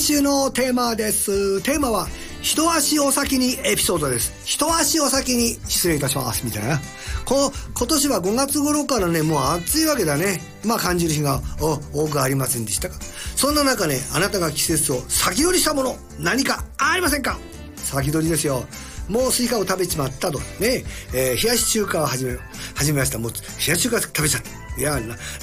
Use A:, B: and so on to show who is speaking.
A: 週のテーマです。テーマは一足お先にエピソードです。一足お先に失礼いたしますみたいな。今年は5月頃からね、もう暑いわけだね。感じる日が多くありませんでしたか。そんな中ね、あなたが季節を先取りしたもの何かありませんか。先取りですよ。もうスイカを食べちまったとね、冷やし中華を始めました。もう冷やし中華食べちゃった。いや、